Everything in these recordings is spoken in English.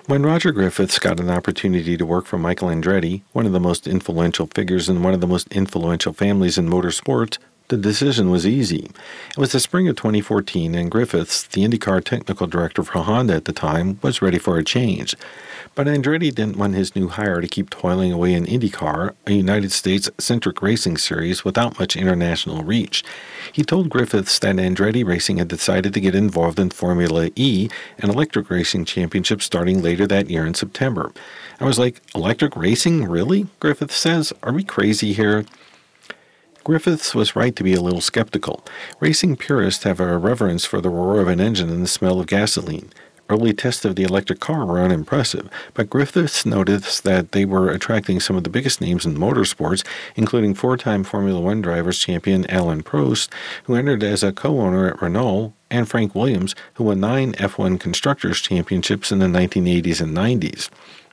When Roger Griffiths got an opportunity to work for Michael Andretti, one of the most influential figures in one of the most influential families in motorsports, the decision was easy. It was the spring of 2014, and Griffiths, the IndyCar technical director for Honda at the time, was ready for a change. But Andretti didn't want his new hire to keep toiling away in IndyCar, a United States-centric racing series without much international reach. He told Griffiths that Andretti Racing had decided to get involved in Formula E, an electric racing championship starting later that year in September. I was like, electric racing? Really? Griffiths says. Are we crazy here? Griffiths was right to be a little skeptical. Racing purists have a reverence for the roar of an engine and the smell of gasoline. Early tests of the electric car were unimpressive, but Griffiths noticed that they were attracting some of the biggest names in motorsports, including four-time Formula One drivers champion Alain Prost, who entered as a co-owner at Renault, and Frank Williams, who won 9 F1 Constructors' Championships in the 1980s and 90s.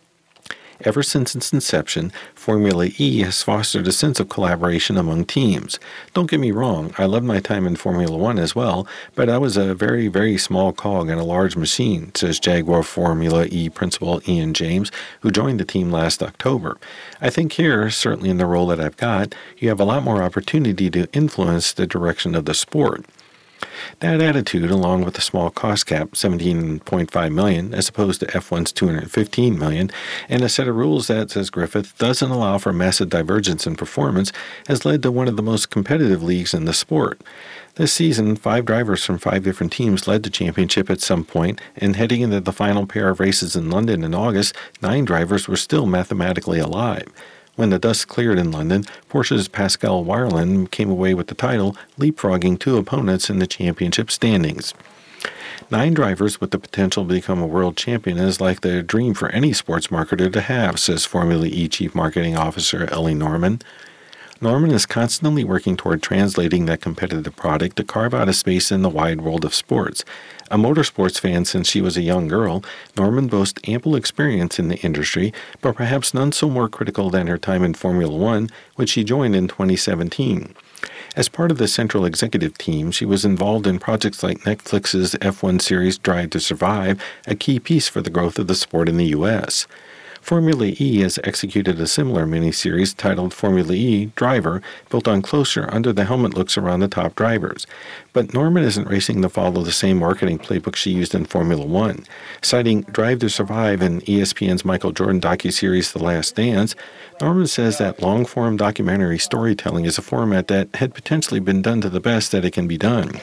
Ever since its inception, Formula E has fostered a sense of collaboration among teams. Don't get me wrong, I loved my time in Formula One as well, but I was a very, very small cog in a large machine, says Jaguar Formula E principal Ian James, who joined the team last October. I think here, certainly in the role that I've got, you have a lot more opportunity to influence the direction of the sport. That attitude, along with the small cost cap, $17.5 million, as opposed to F1's $215 million, and a set of rules that, says Griffith, doesn't allow for massive divergence in performance, has led to one of the most competitive leagues in the sport. This season, 5 drivers from 5 different teams led the championship at some point, and heading into the final pair of races in London in August, 9 drivers were still mathematically alive. When the dust cleared in London, Porsche's Pascal Wehrlein came away with the title, leapfrogging 2 opponents in the championship standings. 9 drivers with the potential to become a world champion is like the dream for any sports marketer to have, says Formula E Chief Marketing Officer Ellie Norman. Norman is constantly working toward translating that competitive product to carve out a space in the wide world of sports. A motorsports fan since she was a young girl, Norman boasts ample experience in the industry, but perhaps none so more critical than her time in Formula One, which she joined in 2017. As part of the central executive team, she was involved in projects like Netflix's F1 series Drive to Survive, a key piece for the growth of the sport in the U.S. Formula E has executed a similar miniseries titled Formula E Driver, built on closer under-the-helmet looks around the top drivers. But Norman isn't racing to follow the same marketing playbook she used in Formula One. Citing Drive to Survive and ESPN's Michael Jordan docuseries The Last Dance, Norman says that long-form documentary storytelling is a format that had potentially been done to the best that it can be done.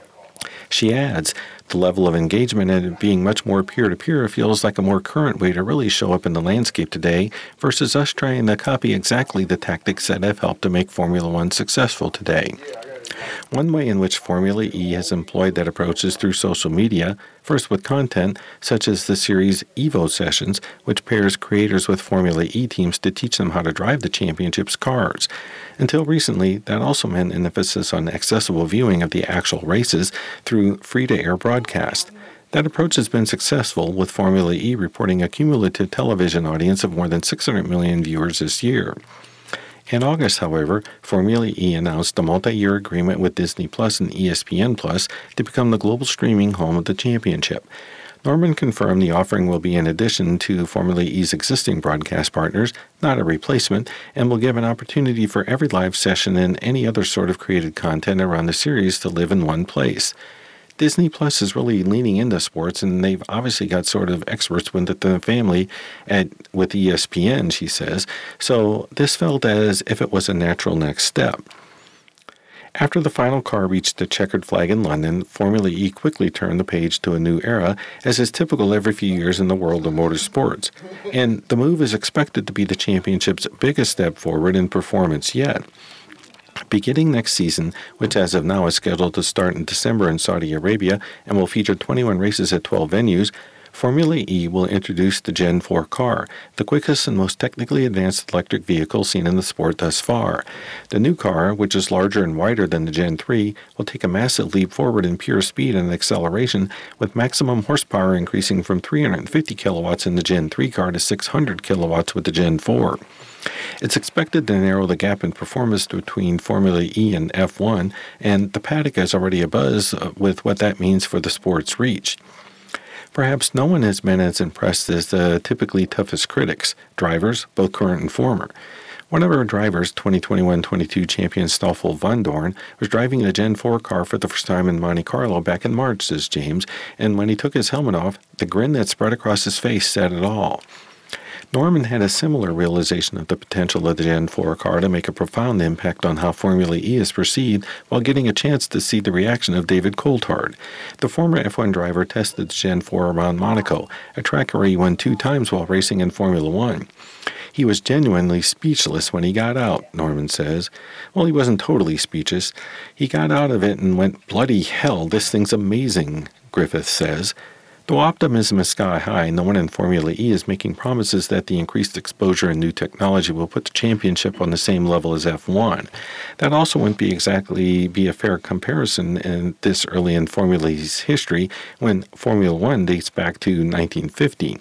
She adds, the level of engagement and it being much more peer-to-peer feels like a more current way to really show up in the landscape today versus us trying to copy exactly the tactics that have helped to make Formula One successful today. One way in which Formula E has employed that approach is through social media, first with content such as the series Evo Sessions, which pairs creators with Formula E teams to teach them how to drive the championship's cars. Until recently, that also meant an emphasis on accessible viewing of the actual races through free-to-air broadcast. That approach has been successful, with Formula E reporting a cumulative television audience of more than 600 million viewers this year. In August, however, Formula E announced a multi-year agreement with Disney Plus and ESPN Plus to become the global streaming home of the championship. Norman confirmed the offering will be in addition to Formula E's existing broadcast partners, not a replacement, and will give an opportunity for every live session and any other sort of created content around the series to live in one place. Disney Plus is really leaning into sports, and they've obviously got sort of experts within the family with ESPN, she says, so this felt as if it was a natural next step. After the final car reached the checkered flag in London, Formula E quickly turned the page to a new era, as is typical every few years in the world of motorsports. And the move is expected to be the championship's biggest step forward in performance yet. Beginning next season, which as of now is scheduled to start in December in Saudi Arabia and will feature 21 races at 12 venues, Formula E will introduce the Gen 4 car, the quickest and most technically advanced electric vehicle seen in the sport thus far. The new car, which is larger and wider than the Gen 3, will take a massive leap forward in pure speed and acceleration, with maximum horsepower increasing from 350 kilowatts in the Gen 3 car to 600 kilowatts with the Gen 4. It's expected to narrow the gap in performance between Formula E and F1, and the paddock is already abuzz with what that means for the sport's reach. Perhaps no one has been as impressed as the typically toughest critics, drivers, both current and former. One of our drivers, 2021-22 champion Stoffel Vandoorne, was driving the Gen 4 car for the first time in Monte Carlo back in March, says James, and when he took his helmet off, the grin that spread across his face said it all. Norman had a similar realization of the potential of the Gen 4 car to make a profound impact on how Formula E is perceived while getting a chance to see the reaction of David Coulthard. The former F1 driver tested the Gen 4 around Monaco, a track where he won 2 times while racing in Formula 1. He was genuinely speechless when he got out, Norman says. Well, he wasn't totally speechless. He got out of it and went, bloody hell, this thing's amazing, Griffith says. Though optimism is sky high, no one in Formula E is making promises that the increased exposure and new technology will put the championship on the same level as F1. That also wouldn't be a fair comparison in this early in Formula E's history, when Formula 1 dates back to 1950.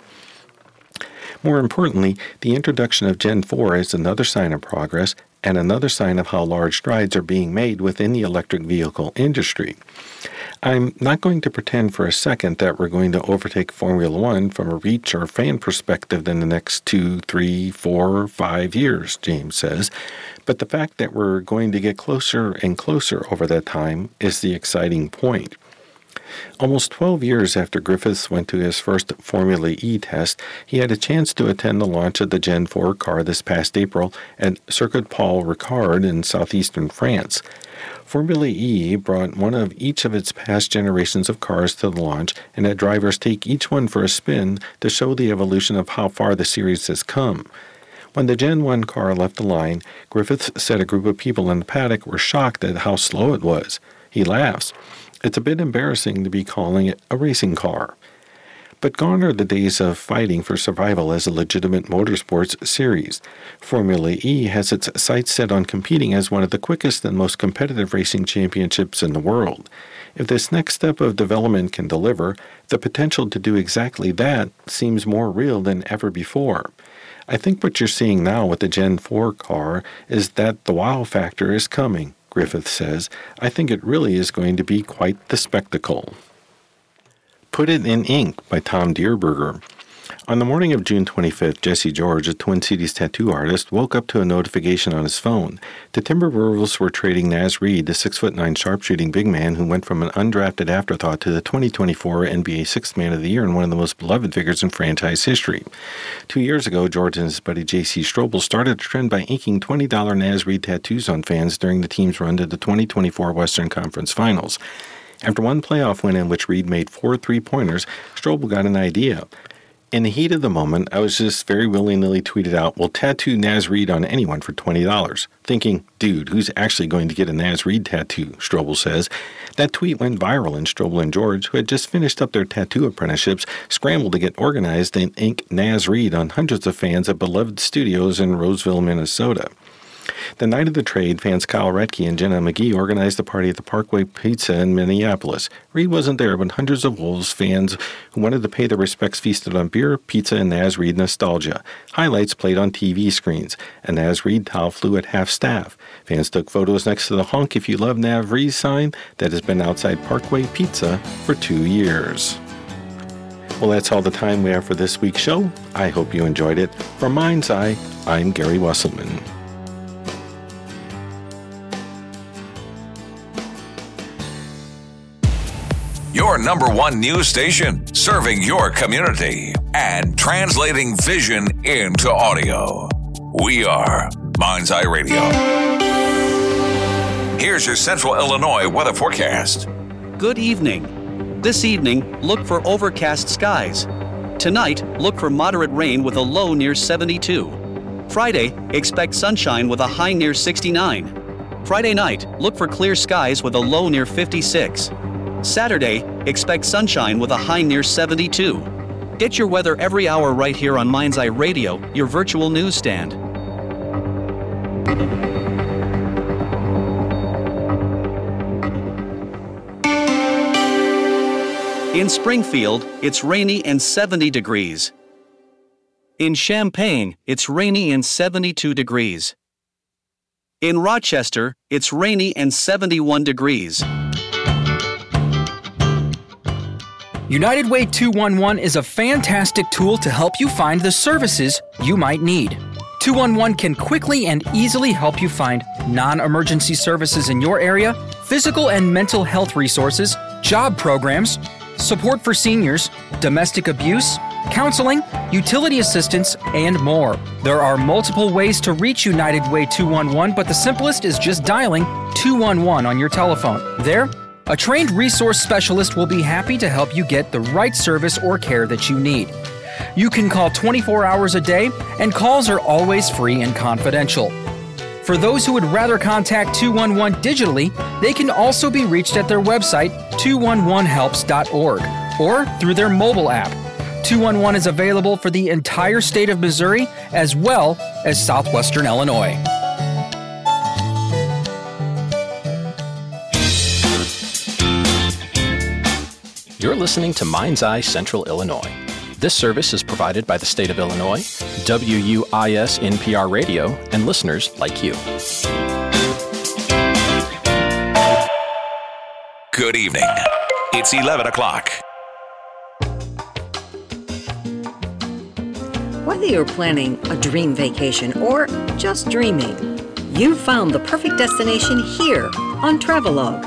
More importantly, the introduction of Gen 4 is another sign of progress and another sign of how large strides are being made within the electric vehicle industry. I'm not going to pretend for a second that we're going to overtake Formula 1 from a reach or fan perspective in the next 2, 3, 4, 5 years, James says, but the fact that we're going to get closer and closer over that time is the exciting point. Almost 12 years after Griffiths went to his first Formula E test, he had a chance to attend the launch of the Gen 4 car this past April at Circuit Paul Ricard in southeastern France. Formula E brought one of each of its past generations of cars to the launch and had drivers take each one for a spin to show the evolution of how far the series has come. When the Gen 1 car left the line, Griffiths said a group of people in the paddock were shocked at how slow it was. He laughs. It's a bit embarrassing to be calling it a racing car. But gone are the days of fighting for survival as a legitimate motorsports series. Formula E has its sights set on competing as one of the quickest and most competitive racing championships in the world. If this next step of development can deliver, the potential to do exactly that seems more real than ever before. I think what you're seeing now with the Gen 4 car is that the wow factor is coming, Griffith says. I think it really is going to be quite the spectacle. Put It in Ink by Tom Dierberger. On the morning of June 25th, Jesse George, a Twin Cities tattoo artist, woke up to a notification on his phone. The Timberwolves were trading Naz Reid, the 6'9" sharpshooting big man who went from an undrafted afterthought to the 2024 NBA Sixth Man of the Year and one of the most beloved figures in franchise history. 2 years ago, George and his buddy J.C. Strobel started a trend by inking $20 Naz Reid tattoos on fans during the team's run to the 2024 Western Conference Finals. After one playoff win in which Reid made 4 3-pointers, Strobel got an idea. In the heat of the moment, I was just very willy-nilly tweeted out, "We'll tattoo Naz Reid on anyone for $20. Thinking, dude, who's actually going to get a Naz Reid tattoo, Strobel says. That tweet went viral, and Strobel and George, who had just finished up their tattoo apprenticeships, scrambled to get organized and ink Naz Reid on hundreds of fans at beloved studios in Roseville, Minnesota. The night of the trade, fans Kyle Retke and Jenna McGee organized a party at the Parkway Pizza in Minneapolis. Reid wasn't there, but hundreds of Wolves fans who wanted to pay their respects feasted on beer, pizza, and Naz Reid nostalgia. Highlights played on TV screens. A Naz Reid towel flew at half-staff. Fans took photos next to the Honk If You Love Nav Reid sign that has been outside Parkway Pizza for 2 years. Well, that's all the time we have for this week's show. I hope you enjoyed it. From Mind's Eye, I'm Gary Wesselman. Your number one news station, serving your community and translating vision into audio. We are Mind's Eye Radio. Here's your Central Illinois weather forecast. Good evening. This evening, look for overcast skies. Tonight, look for moderate rain with a low near 72. Friday, expect sunshine with a high near 69. Friday night, look for clear skies with a low near 56. Saturday, expect sunshine with a high near 72. Get your weather every hour right here on Mind's Eye Radio, your virtual newsstand. In Springfield, it's rainy and 70 degrees. In Champaign, it's rainy and 72 degrees. In Rochester, it's rainy and 71 degrees. United Way 211 is a fantastic tool to help you find the services you might need. 211 can quickly and easily help you find non-emergency services in your area, physical and mental health resources, job programs, support for seniors, domestic abuse, counseling, utility assistance, and more. There are multiple ways to reach United Way 211, but the simplest is just dialing 211 on your telephone. There, a trained resource specialist will be happy to help you get the right service or care that you need. You can call 24 hours a day, and calls are always free and confidential. For those who would rather contact 211 digitally, they can also be reached at their website, 211helps.org, or through their mobile app. 211 is available for the entire state of Missouri as well as southwestern Illinois. You're listening to Mind's Eye Central Illinois. This service is provided by the state of Illinois, WUIS NPR Radio, and listeners like you. Good evening. It's 11 o'clock. Whether you're planning a dream vacation or just dreaming, you've found the perfect destination here on Travelogue.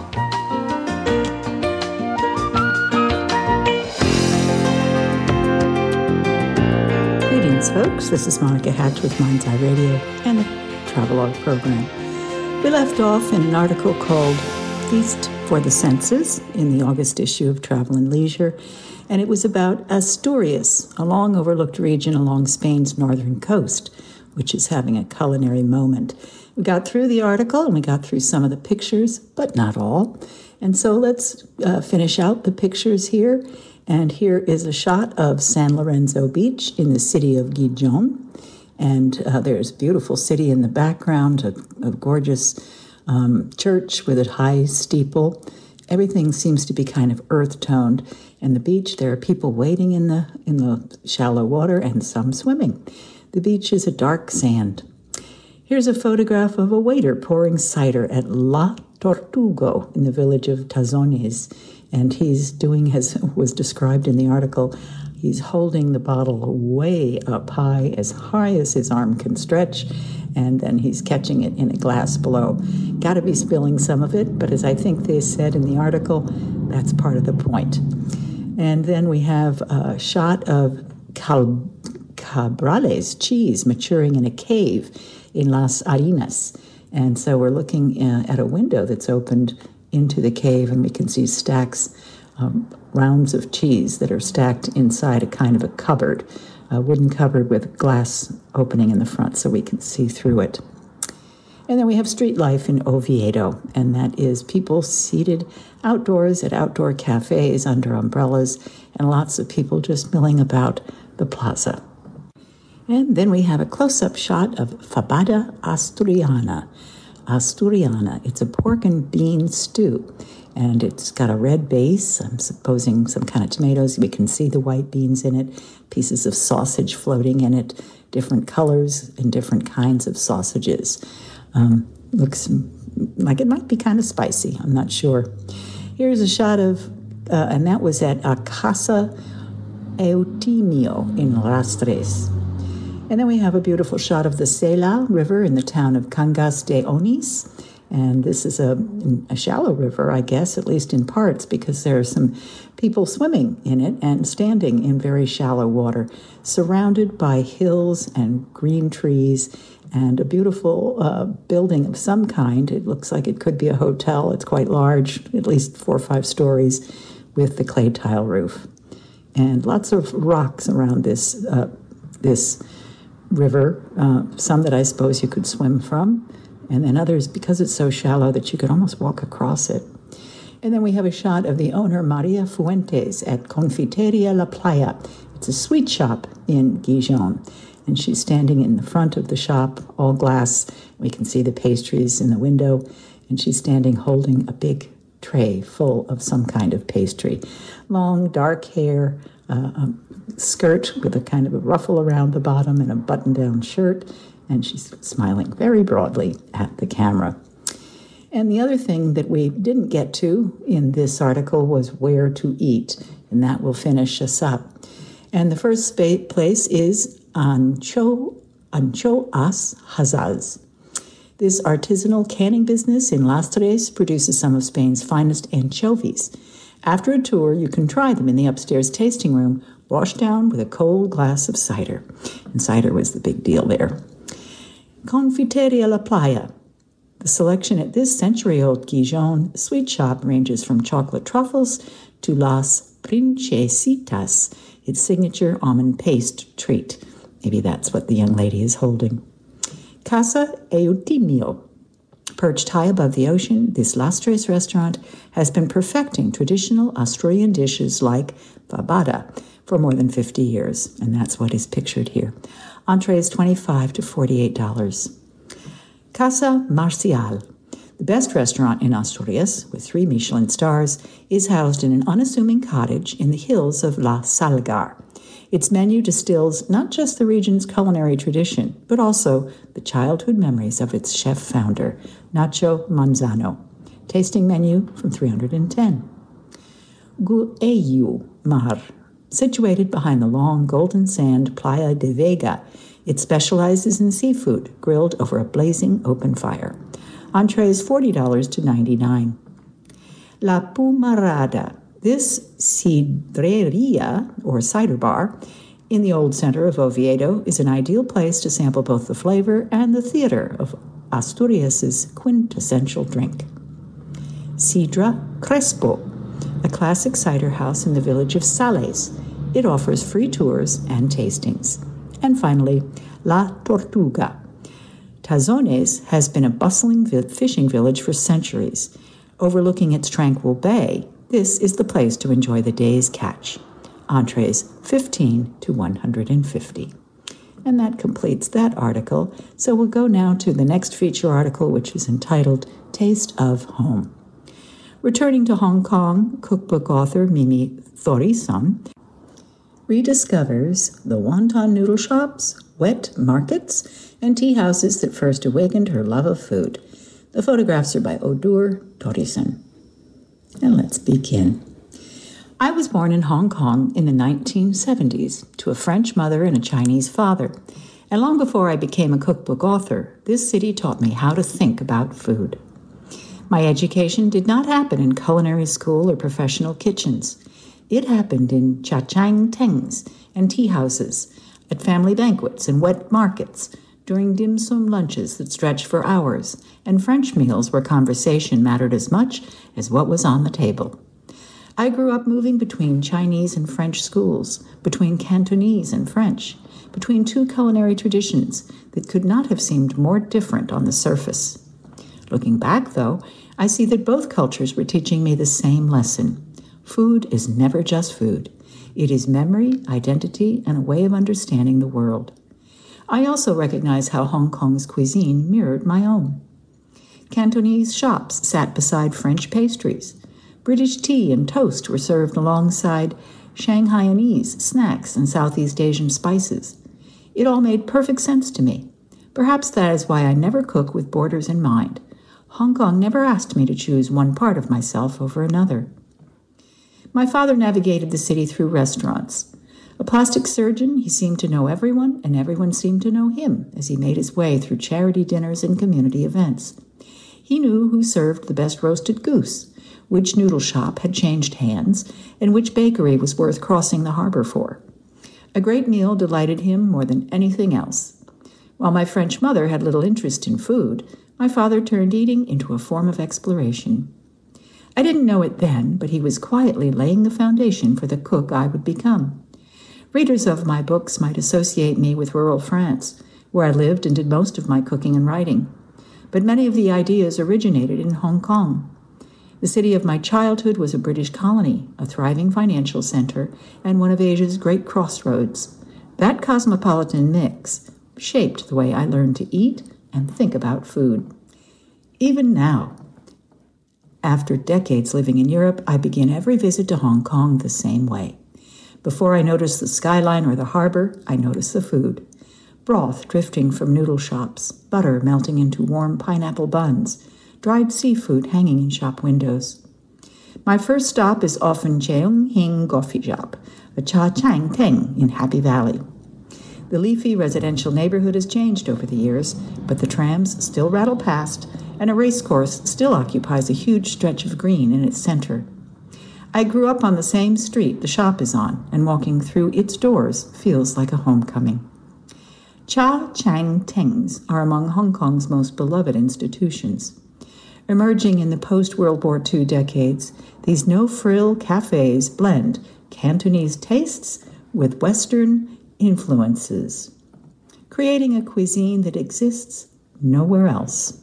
Greetings, folks. This is Monica Hatch with Mind's Eye Radio and the Travelogue program. We left off in an article called Feast for the Senses in the August issue of Travel and Leisure, and it was about Asturias, a long overlooked region along Spain's northern coast, which is having a culinary moment. We got through the article and we got through some of the pictures, but not all. And so let's finish out the pictures here. And here is a shot of San Lorenzo Beach in the city of Gijón. And there's a beautiful city in the background, a gorgeous church with a high steeple. Everything seems to be kind of earth-toned. And the beach, there are people wading in the shallow water and some swimming. The beach is a dark sand. Here's a photograph of a waiter pouring cider at La Tortugo in the village of Tazones. And he's doing, as was described in the article, he's holding the bottle way up high as his arm can stretch, and then he's catching it in a glass below. Got to be spilling some of it, but as I think they said in the article, that's part of the point. And then we have a shot of Cabrales cheese maturing in a cave in Las Arenas. And so we're looking at a window that's opened into the cave, and we can see stacks, rounds of cheese that are stacked inside a kind of a cupboard, a wooden cupboard with glass opening in the front so we can see through it. And then we have street life in Oviedo, and that is people seated outdoors at outdoor cafes under umbrellas, and lots of people just milling about the plaza. And then we have a close-up shot of Fabada Asturiana. It's a pork and bean stew, and it's got a red base. I'm supposing some kind of tomatoes. We can see the white beans in it, pieces of sausage floating in it, different colors and different kinds of sausages. Looks like it might be kind of spicy. I'm not sure. Here's a shot of, and that was at a Casa Eutimio in Rastres. And then we have a beautiful shot of the Sela River in the town of Cangas de Onís. And this is a shallow river, I guess, at least in parts, because there are some people swimming in it and standing in very shallow water, surrounded by hills and green trees and a beautiful building of some kind. It looks like it could be a hotel. It's quite large, at least 4 or 5 stories, with the clay tile roof. And lots of rocks around this river, some that I suppose you could swim from, and then others because it's so shallow that you could almost walk across it. And then we have a shot of the owner, Maria Fuentes, at Confiteria La Playa. It's a sweet shop in Gijón, and she's standing in the front of the shop, all glass. We can see the pastries in the window, and she's standing holding a big tray full of some kind of pastry. Long, dark hair, a skirt with a kind of a ruffle around the bottom and a button-down shirt, and she's smiling very broadly at the camera. And the other thing that we didn't get to in this article was where to eat, and that will finish us up. And the first place is Ancho As Hazaz. This artisanal canning business in Las Tres produces some of Spain's finest anchovies. After a tour, you can try them in the upstairs tasting room, washed down with a cold glass of cider. And cider was the big deal there. Confiteria La Playa. The selection at this century-old Gijon sweet shop ranges from chocolate truffles to Las Princesitas, its signature almond paste treat. Maybe that's what the young lady is holding. Casa Eutimio. Perched high above the ocean, this Las Tres restaurant has been perfecting traditional Asturian dishes like fabada for more than 50 years, and that's what is pictured here. Entrees $25 to $48. Casa Marcial. The best restaurant in Asturias, with 3 Michelin stars, is housed in an unassuming cottage in the hills of La Salgar. Its menu distills not just the region's culinary tradition, but also the childhood memories of its chef-founder, Nacho Manzano. Tasting menu from $310. Gueyu Mar. Situated behind the long golden sand Playa de Vega, it specializes in seafood grilled over a blazing open fire. Entrees $40 to $99. La Pumarada. This sidreria, or cider bar, in the old center of Oviedo is an ideal place to sample both the flavor and the theater of Asturias' quintessential drink. Sidra Crespo, a classic cider house in the village of Sales. It offers free tours and tastings. And finally, La Tortuga. Tazones has been a bustling fishing village for centuries. Overlooking its tranquil bay, this is the place to enjoy the day's catch. Entrees $15 to $150. And that completes that article. So we'll go now to the next feature article, which is entitled Taste of Home. Returning to Hong Kong, cookbook author Mimi Thorison rediscovers the wonton noodle shops, wet markets, and tea houses that first awakened her love of food. The photographs are by Odur Thorison. And let's begin. I was born in Hong Kong in the 1970s to a French mother and a Chinese father. And long before I became a cookbook author, this city taught me how to think about food. My education did not happen in culinary school or professional kitchens. It happened in cha-chang tengs and tea houses, at family banquets and wet markets, during dim sum lunches that stretched for hours, and French meals where conversation mattered as much as what was on the table. I grew up moving between Chinese and French schools, between Cantonese and French, between 2 culinary traditions that could not have seemed more different on the surface. Looking back, though, I see that both cultures were teaching me the same lesson. Food is never just food. It is memory, identity, and a way of understanding the world. I also recognize how Hong Kong's cuisine mirrored my own. Cantonese shops sat beside French pastries. British tea and toast were served alongside Shanghainese snacks and Southeast Asian spices. It all made perfect sense to me. Perhaps that is why I never cook with borders in mind. Hong Kong never asked me to choose one part of myself over another. My father navigated the city through restaurants. A plastic surgeon, he seemed to know everyone, and everyone seemed to know him as he made his way through charity dinners and community events. He knew who served the best roasted goose, which noodle shop had changed hands, and which bakery was worth crossing the harbor for. A great meal delighted him more than anything else. While my French mother had little interest in food, my father turned eating into a form of exploration. I didn't know it then, but he was quietly laying the foundation for the cook I would become. Readers of my books might associate me with rural France, where I lived and did most of my cooking and writing. But many of the ideas originated in Hong Kong. The city of my childhood was a British colony, a thriving financial center, and one of Asia's great crossroads. That cosmopolitan mix shaped the way I learned to eat and think about food. Even now, after decades living in Europe, I begin every visit to Hong Kong the same way. Before I notice the skyline or the harbor, I notice the food. Broth drifting from noodle shops, butter melting into warm pineapple buns, dried seafood hanging in shop windows. My first stop is often Cheung Hing Coffee Shop, a Cha Chang Teng in Happy Valley. The leafy residential neighborhood has changed over the years, but the trams still rattle past, and a racecourse still occupies a huge stretch of green in its center. I grew up on the same street the shop is on, and walking through its doors feels like a homecoming. Cha Chang Tengs are among Hong Kong's most beloved institutions. Emerging in the post-World War II decades, these no-frill cafes blend Cantonese tastes with Western influences, creating a cuisine that exists nowhere else.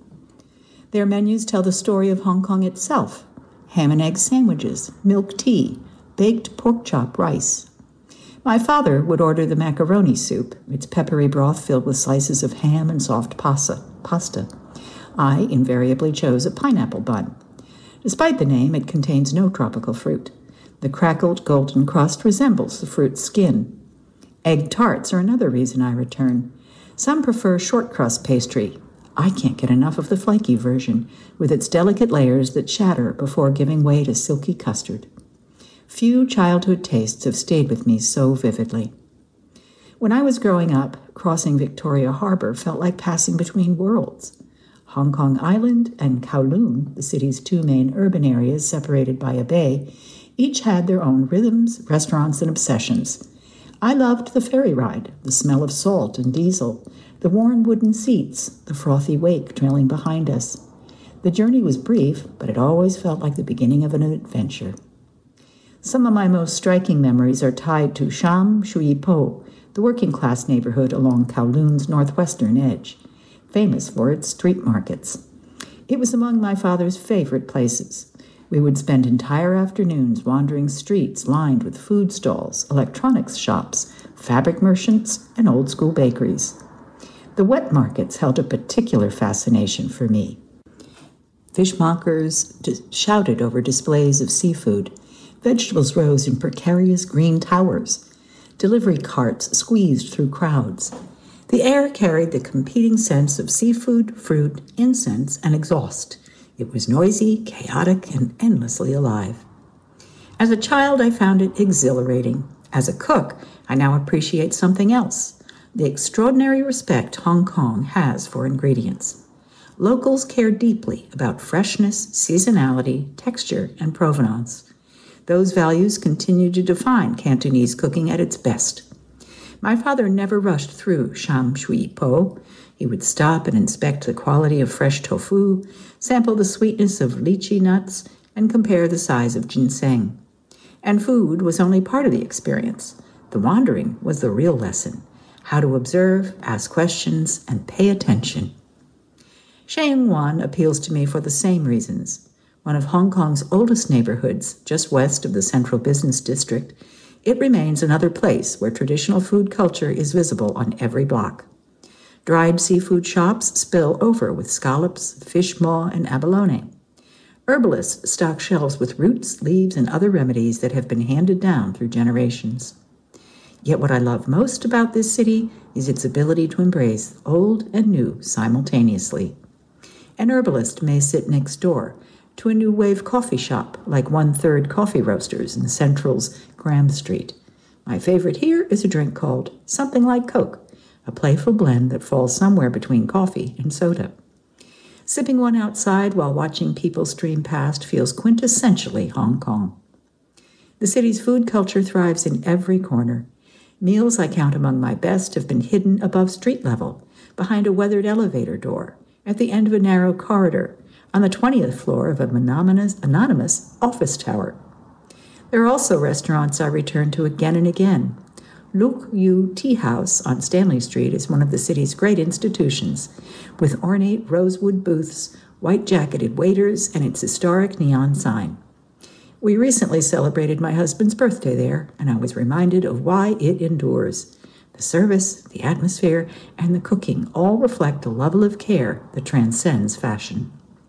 Their menus tell the story of Hong Kong itself: ham and egg sandwiches, milk tea, baked pork chop rice. My father would order the macaroni soup, its peppery broth filled with slices of ham and soft pasta. I invariably chose a pineapple bun. Despite the name, it contains no tropical fruit. The crackled golden crust resembles the fruit's skin. Egg tarts are another reason I return. Some prefer short crust pastry. I can't get enough of the flaky version, with its delicate layers that shatter before giving way to silky custard. Few childhood tastes have stayed with me so vividly. When I was growing up, crossing Victoria Harbor felt like passing between worlds. Hong Kong Island and Kowloon, the city's two main urban areas separated by a bay, each had their own rhythms, restaurants, and obsessions. I loved the ferry ride, the smell of salt and diesel, the worn wooden seats, the frothy wake trailing behind us. The journey was brief, but it always felt like the beginning of an adventure. Some of my most striking memories are tied to Sham Shui Po, the working-class neighborhood along Kowloon's northwestern edge, famous for its street markets. It was among my father's favorite places. We would spend entire afternoons wandering streets lined with food stalls, electronics shops, fabric merchants, and old-school bakeries. The wet markets held a particular fascination for me. Fishmongers shouted over displays of seafood. Vegetables rose in precarious green towers. Delivery carts squeezed through crowds. The air carried the competing scents of seafood, fruit, incense, and exhaust. It was noisy, chaotic, and endlessly alive. As a child, I found it exhilarating. As a cook, I now appreciate something else: the extraordinary respect Hong Kong has for ingredients. Locals care deeply about freshness, seasonality, texture, and provenance. Those values continue to define Cantonese cooking at its best. My father never rushed through Sham Shui Po. He would stop and inspect the quality of fresh tofu, sample the sweetness of lychee nuts, and compare the size of ginseng. And food was only part of the experience. The wandering was the real lesson: how to observe, ask questions, and pay attention. Sheung Wan appeals to me for the same reasons. One of Hong Kong's oldest neighborhoods, just west of the central business district, it remains another place where traditional food culture is visible on every block. Dried seafood shops spill over with scallops, fish maw, and abalone. Herbalists stock shelves with roots, leaves, and other remedies that have been handed down through generations. Yet what I love most about this city is its ability to embrace old and new simultaneously. An herbalist may sit next door to a new wave coffee shop like 1/3 Coffee Roasters in Central's Graham Street. My favorite here is a drink called Something Like Coke, a playful blend that falls somewhere between coffee and soda. Sipping one outside while watching people stream past feels quintessentially Hong Kong. The city's food culture thrives in every corner. Meals I count among my best have been hidden above street level, behind a weathered elevator door, at the end of a narrow corridor, on the 20th floor of an anonymous office tower. There are also restaurants I return to again and again. Luk Yu Tea House on Stanley Street is one of the city's great institutions, with ornate rosewood booths, white-jacketed waiters, and its historic neon sign. We recently celebrated my husband's birthday there, and I was reminded of why it endures. The service, the atmosphere, and the cooking all reflect a level of care that transcends fashion.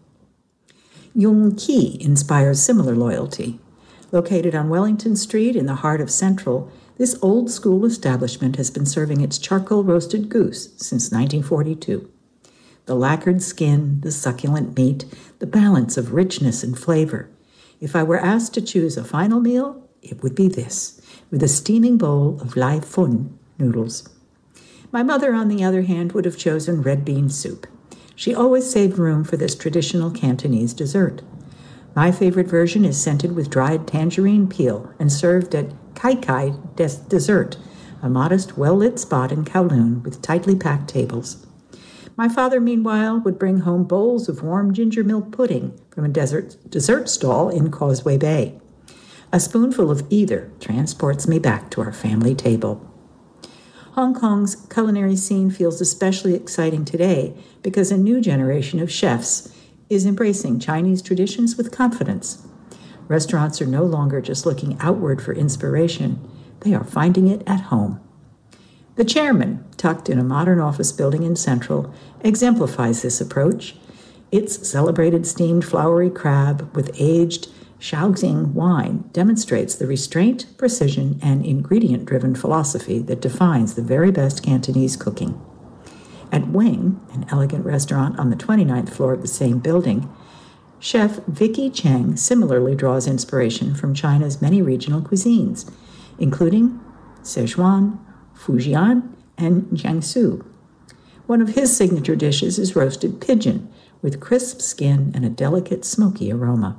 Yung Ki inspires similar loyalty. Located on Wellington Street in the heart of Central, this old-school establishment has been serving its charcoal-roasted goose since 1942. The lacquered skin, the succulent meat, the balance of richness and flavor. If I were asked to choose a final meal, it would be this, with a steaming bowl of lai fun noodles. My mother, on the other hand, would have chosen red bean soup. She always saved room for this traditional Cantonese dessert. My favorite version is scented with dried tangerine peel and served at Kai Kai Dessert, a modest, well-lit spot in Kowloon with tightly packed tables. My father, meanwhile, would bring home bowls of warm ginger milk pudding from a dessert stall in Causeway Bay. A spoonful of either transports me back to our family table. Hong Kong's culinary scene feels especially exciting today because a new generation of chefs is embracing Chinese traditions with confidence. Restaurants are no longer just looking outward for inspiration, they are finding it at home. The Chairman, tucked in a modern office building in Central, exemplifies this approach. Its celebrated steamed floury crab with aged Shaoxing wine demonstrates the restraint, precision, and ingredient-driven philosophy that defines the very best Cantonese cooking. At Wing, an elegant restaurant on the 29th floor of the same building, Chef Vicky Cheng similarly draws inspiration from China's many regional cuisines, including Sichuan, Fujian, and Jiangsu. One of his signature dishes is roasted pigeon, with crisp skin and a delicate, smoky aroma.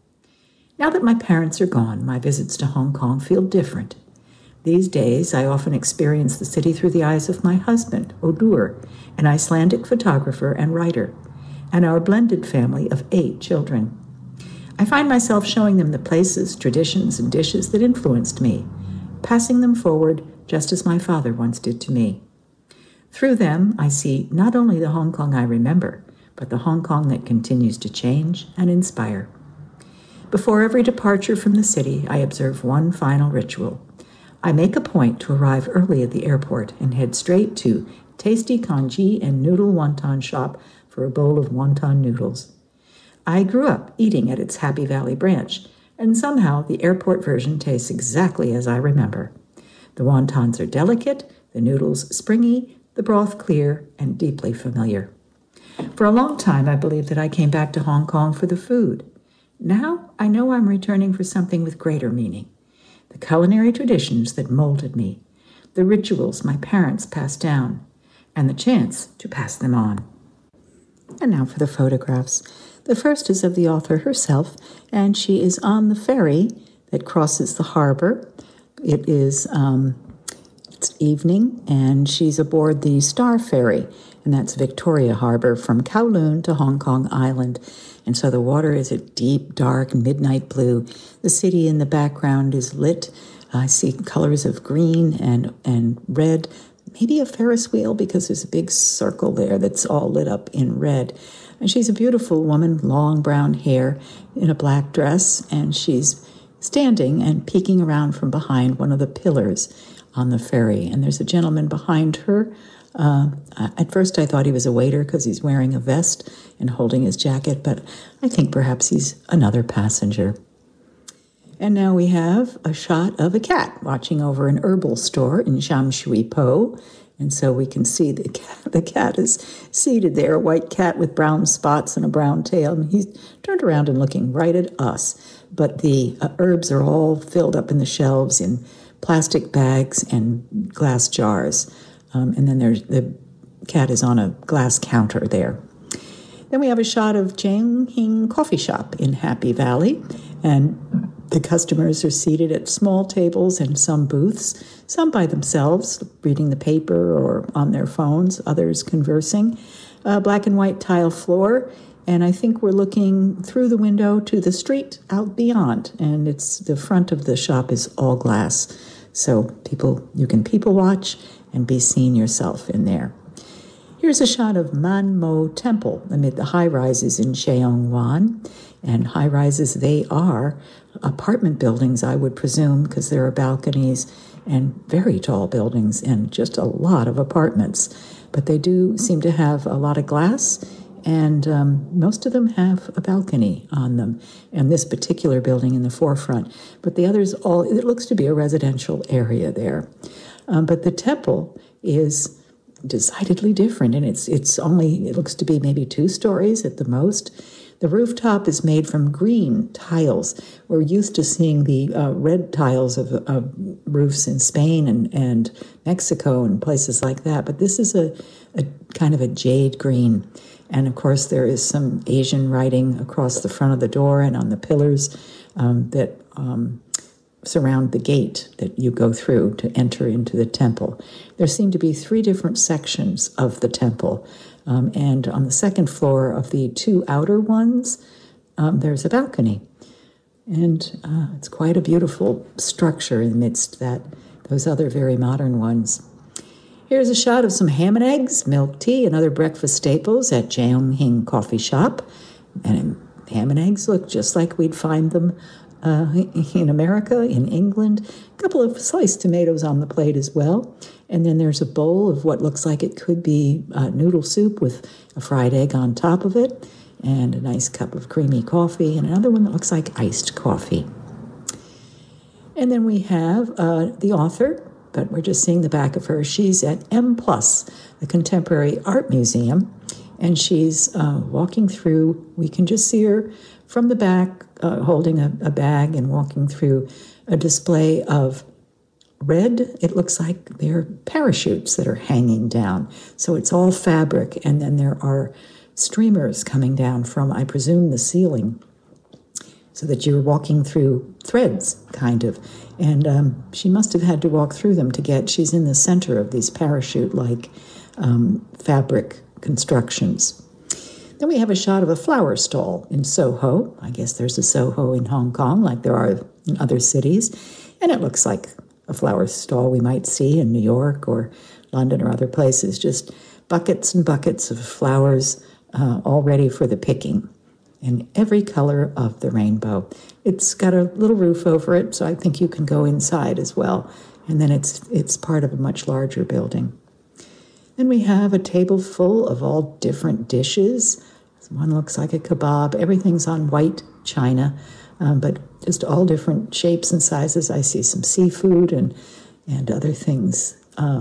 Now that my parents are gone, my visits to Hong Kong feel different. These days, I often experience the city through the eyes of my husband, Odur, an Icelandic photographer and writer, and our blended family of 8 children. I find myself showing them the places, traditions, and dishes that influenced me, passing them forward just as my father once did to me. Through them, I see not only the Hong Kong I remember, but the Hong Kong that continues to change and inspire. Before every departure from the city, I observe one final ritual. I make a point to arrive early at the airport and head straight to Tasty Congee and Noodle Wonton Shop for a bowl of wonton noodles. I grew up eating at its Happy Valley branch, and somehow the airport version tastes exactly as I remember. The wontons are delicate, the noodles springy, the broth clear and deeply familiar. For a long time, I believed that I came back to Hong Kong for the food. Now, I know I'm returning for something with greater meaning. The culinary traditions that molded me, the rituals my parents passed down, and the chance to pass them on. And now for the photographs. The first is of the author herself, and she is on the ferry that crosses the harbor. It is it's evening, and she's aboard the Star Ferry, and that's Victoria Harbor from Kowloon to Hong Kong Island. And so the water is a deep, dark, midnight blue. The city in the background is lit. I see colors of green and red, maybe a Ferris wheel because there's a big circle there that's all lit up in red. And she's a beautiful woman, long brown hair in a black dress, and she's standing and peeking around from behind one of the pillars on the ferry. And there's a gentleman behind her. At first I thought he was a waiter because he's wearing a vest and holding his jacket, but I think perhaps he's another passenger. And now we have a shot of a cat watching over an herbal store in Sham Shui Po. And so we can see the cat is seated there, a white cat with brown spots and a brown tail. And he's turned around and looking right at us. But the herbs are all filled up in the shelves in plastic bags and glass jars. And then the cat is on a glass counter there. Then we have a shot of Jiang Hing Coffee Shop in Happy Valley. And the customers are seated at small tables and some booths, some by themselves, reading the paper or on their phones, others conversing. Black and white tile floor. And I think we're looking through the window to the street out beyond. And it's the front of the shop is all glass. So you can people watch and be seen yourself in there. Here's a shot of Man Mo Temple amid the high-rises in Sheung Wan. And high-rises, they are apartment buildings, I would presume, because there are balconies and very tall buildings and just a lot of apartments. But they do seem to have a lot of glass, and most of them have a balcony on them, and this particular building in the forefront. But the others it looks to be a residential area there. But the temple is decidedly different, and it looks to be maybe 2 stories at the most. The rooftop is made from green tiles. We're used to seeing the red tiles of roofs in Spain and Mexico and places like that, but this is a kind of a jade green. And of course, there is some Asian writing across the front of the door and on the pillars that surround the gate that you go through to enter into the temple. There seem to be 3 different sections of the temple. And on the second floor of the 2 outer ones, there's a balcony. And it's quite a beautiful structure amidst those other very modern ones. Here's a shot of some ham and eggs, milk tea, and other breakfast staples at Jeonghing Coffee Shop. And ham and eggs look just like we'd find them in America, in England. A couple of sliced tomatoes on the plate as well. And then there's a bowl of what looks like it could be noodle soup with a fried egg on top of it, and a nice cup of creamy coffee, and another one that looks like iced coffee. And then we have the author, but we're just seeing the back of her. She's at M+, the Contemporary Art Museum, and she's walking through. We can just see her from the back, holding a bag and walking through a display of red. It looks like they're parachutes that are hanging down. So it's all fabric, and then there are streamers coming down from, I presume, the ceiling, so that you're walking through threads, kind of. And she must have had to walk through them she's in the center of these parachute-like fabric constructions. Then we have a shot of a flower stall in Soho. I guess there's a Soho in Hong Kong, like there are in other cities. And it looks like a flower stall we might see in New York or London or other places. Just buckets and buckets of flowers all ready for the picking, in every color of the rainbow. It's got a little roof over it, so I think you can go inside as well. And then it's part of a much larger building. Then we have a table full of all different dishes. One looks like a kebab. Everything's on white china, but just all different shapes and sizes. I see some seafood and other things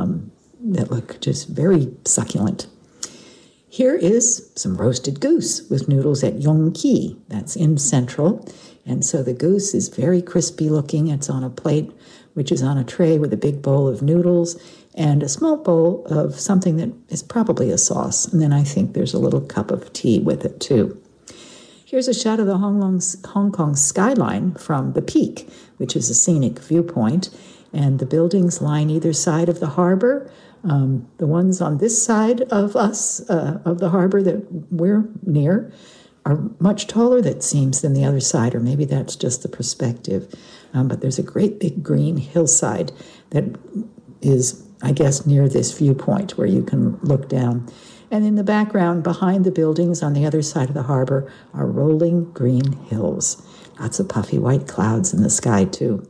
that look just very succulent. Here is some roasted goose with noodles at Yongki. That's in Central. And so the goose is very crispy looking. It's on a plate, which is on a tray with a big bowl of noodles and a small bowl of something that is probably a sauce. And then I think there's a little cup of tea with it too. Here's a shot of the Hong Kong skyline from the Peak, which is a scenic viewpoint. And the buildings line either side of the harbor. The ones on this side of us, of the harbor that we're near, are much taller, that seems, than the other side, or maybe that's just the perspective. But there's a great big green hillside that is, I guess, near this viewpoint where you can look down. And in the background, behind the buildings on the other side of the harbor, are rolling green hills. Lots of puffy white clouds in the sky, too.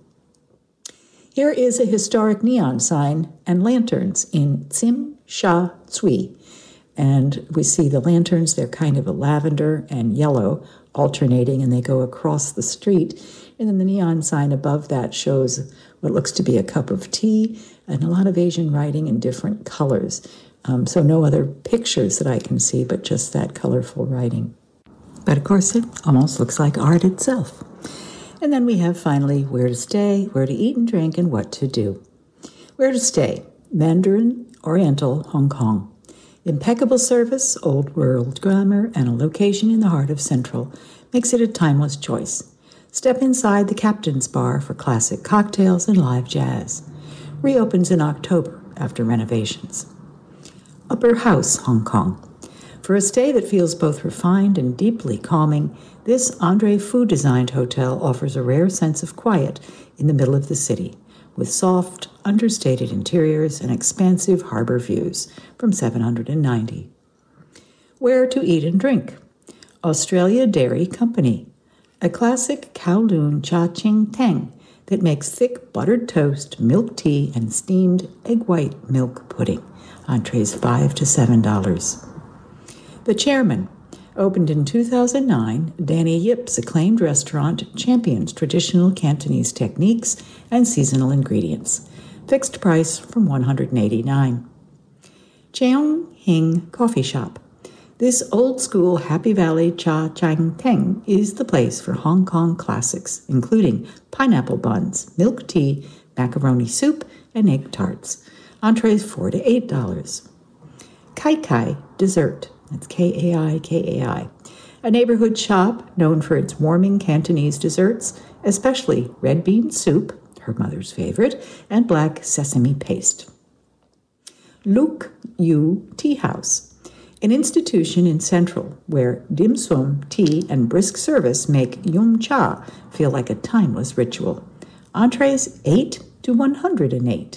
Here is a historic neon sign and lanterns in Tsim Sha Tsui. And we see the lanterns, they're kind of a lavender and yellow alternating, and they go across the street. And then the neon sign above that shows what looks to be a cup of tea and a lot of Asian writing in different colors. So no other pictures that I can see, but just that colorful writing. But of course, it almost looks like art itself. And then we have finally where to stay, where to eat and drink, and what to do. Where to stay: Mandarin Oriental, Hong Kong. Impeccable service, old world grammar, and a location in the heart of Central makes it a timeless choice. Step inside the Captain's Bar for classic cocktails and live jazz. Reopens in October after renovations. Upper House, Hong Kong. For a stay that feels both refined and deeply calming, this Andre Fu-designed hotel offers a rare sense of quiet in the middle of the city, with soft, understated interiors and expansive harbor views from 790. Where to eat and drink: Australia Dairy Company, a classic Kowloon Cha Ching Teng that makes thick buttered toast, milk tea, and steamed egg white milk pudding. Entrees $5 to $7. The Chairman, opened in 2009, Danny Yip's acclaimed restaurant champions traditional Cantonese techniques and seasonal ingredients. Fixed price from $189. Cheong Hing Coffee Shop. This old-school Happy Valley Cha Chang Teng is the place for Hong Kong classics, including pineapple buns, milk tea, macaroni soup, and egg tarts. Entrees $4 to $8. Kai Kai Dessert. That's K-A-I-K-A-I. A neighborhood shop known for its warming Cantonese desserts, especially red bean soup, her mother's favorite, and black sesame paste. Luk Yu Tea House, an institution in Central where dim sum, tea, and brisk service make yum cha feel like a timeless ritual. Entrees $8 to $108.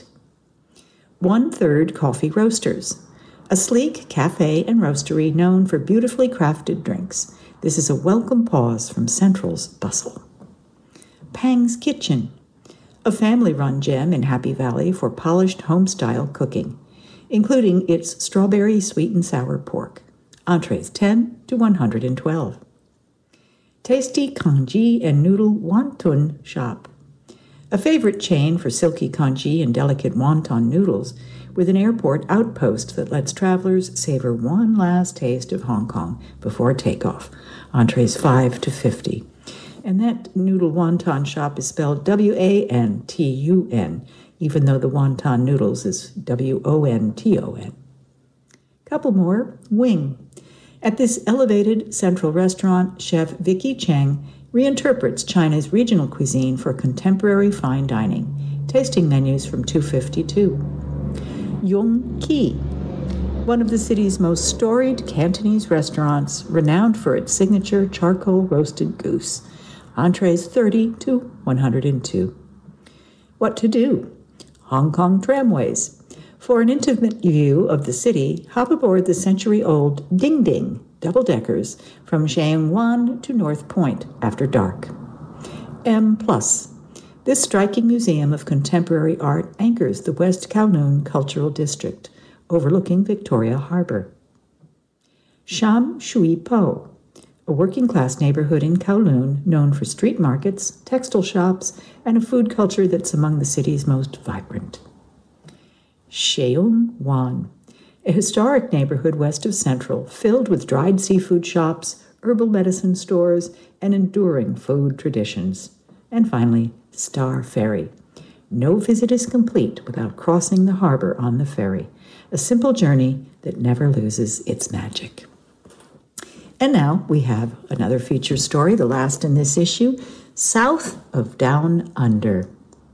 1/3 Coffee Roasters, a sleek cafe and roastery known for beautifully crafted drinks. This is a welcome pause from Central's bustle. Pang's Kitchen, a family-run gem in Happy Valley for polished home-style cooking, including its strawberry sweet and sour pork. Entrees $10 to $112. Tasty Congee and Noodle Wonton Shop, a favorite chain for silky congee and delicate wonton noodles, with an airport outpost that lets travelers savor one last taste of Hong Kong before takeoff. Entrees $5 to $50. And that noodle wonton shop is spelled W-A-N-T-U-N, even though the wonton noodles is W-O-N-T-O-N. Couple more. Wing. At this elevated central restaurant, Chef Vicky Cheng reinterprets China's regional cuisine for contemporary fine dining. Tasting menus from $2.52. Yong Ki, one of the city's most storied Cantonese restaurants, renowned for its signature charcoal roasted goose. Entrees $30 to $102. What to do? Hong Kong tramways. For an intimate view of the city, hop aboard the century-old Ding Ding double-deckers from Sheung Wan to North Point after dark. M+. This striking museum of contemporary art anchors the West Kowloon Cultural District, overlooking Victoria Harbor. Sham Shui Po, a working-class neighborhood in Kowloon known for street markets, textile shops, and a food culture that's among the city's most vibrant. Sheung Wan, a historic neighborhood west of Central, filled with dried seafood shops, herbal medicine stores, and enduring food traditions. And finally, Star Ferry. No visit is complete without crossing the harbor on the ferry, a simple journey that never loses its magic. And now we have another feature story, the last in this issue, South of Down Under.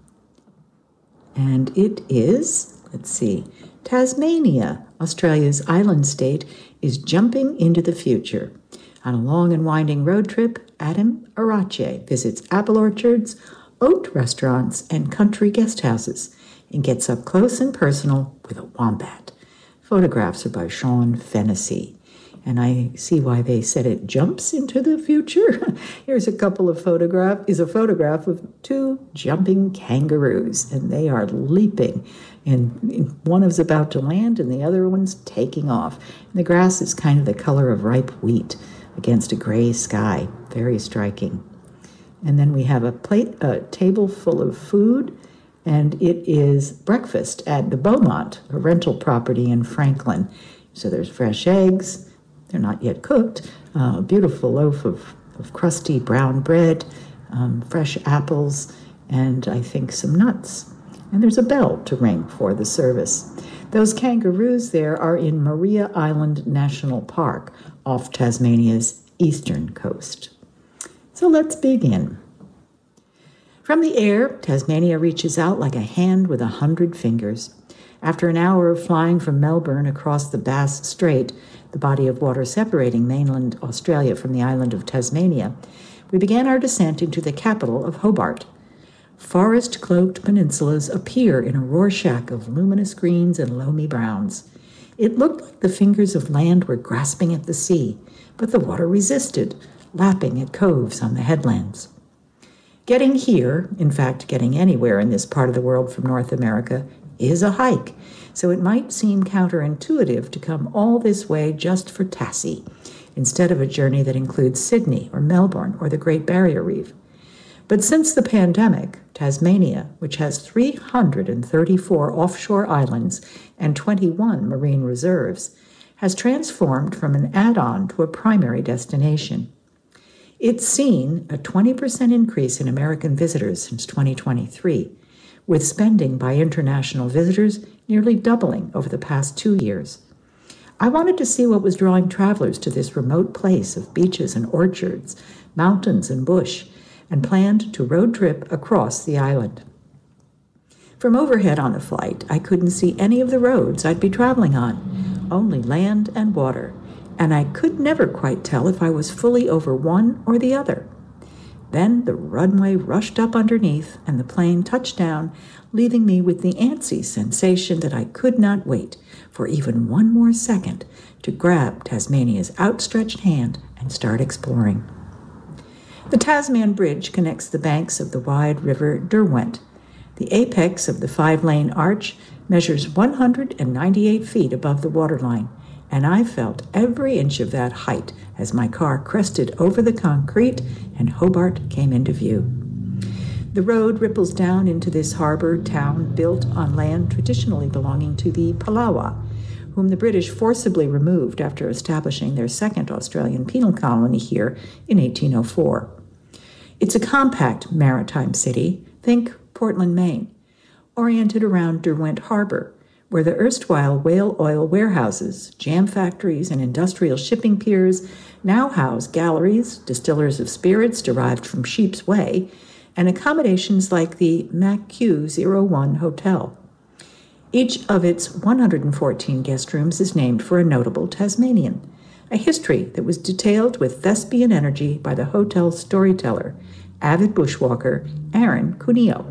And it is, Tasmania, Australia's island state, is jumping into the future. On a long and winding road trip, Adam Arache visits apple orchards, oat restaurants, and country guest houses, and gets up close and personal with a wombat. Photographs are by Sean Fennessy. And I see why they said it jumps into the future. Here's a photograph of two jumping kangaroos, and they are leaping. And one is about to land, and the other one's taking off. And the grass is kind of the color of ripe wheat against a gray sky. Very striking. And then we have a table full of food, and it is breakfast at the Beaumont, a rental property in Franklin. So there's fresh eggs. They're not yet cooked. A beautiful loaf of crusty brown bread, fresh apples, and I think some nuts. And there's a bell to ring for the service. Those kangaroos there are in Maria Island National Park off Tasmania's eastern coast. So let's begin. From the air, Tasmania reaches out like a hand with 100 fingers. After an hour of flying from Melbourne across the Bass Strait, the body of water separating mainland Australia from the island of Tasmania, we began our descent into the capital of Hobart. Forest-cloaked peninsulas appear in a Rorschach of luminous greens and loamy browns. It looked like the fingers of land were grasping at the sea, but the water resisted, lapping at coves on the headlands. Getting here, in fact, getting anywhere in this part of the world from North America, is a hike, so it might seem counterintuitive to come all this way just for Tassie, instead of a journey that includes Sydney or Melbourne or the Great Barrier Reef. But since the pandemic, Tasmania, which has 334 offshore islands and 21 marine reserves, has transformed from an add-on to a primary destination. It's seen a 20% increase in American visitors since 2023, with spending by international visitors nearly doubling over the past 2 years. I wanted to see what was drawing travelers to this remote place of beaches and orchards, mountains and bush, and planned to road trip across the island. From overhead on the flight, I couldn't see any of the roads I'd be traveling on, only land and water, and I could never quite tell if I was fully over one or the other. Then the runway rushed up underneath, and the plane touched down, leaving me with the antsy sensation that I could not wait for even one more second to grab Tasmania's outstretched hand and start exploring. The Tasman Bridge connects the banks of the wide river Derwent. The apex of the 5-lane arch measures 198 feet above the waterline, and I felt every inch of that height as my car crested over the concrete and Hobart came into view. The road ripples down into this harbor town built on land traditionally belonging to the Palawa, whom the British forcibly removed after establishing their second Australian penal colony here in 1804. It's a compact maritime city, think Portland, Maine, oriented around Derwent Harbor, where the erstwhile whale oil warehouses, jam factories, and industrial shipping piers now house galleries, distillers of spirits derived from Sheep's Whey, and accommodations like the MacQ-01 Hotel. Each of its 114 guest rooms is named for a notable Tasmanian, a history that was detailed with thespian energy by the hotel's storyteller, avid bushwalker Aaron Cuneo.